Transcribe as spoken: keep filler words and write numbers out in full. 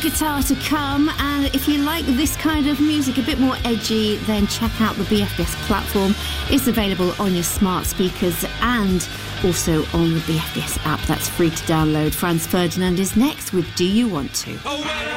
guitar to come, and if you like this kind of music, a bit more edgy, then check out the B F B S platform. It's available on your smart speakers and also on the B F B S app. That's free to download. Franz Ferdinand is next with Do You Want To?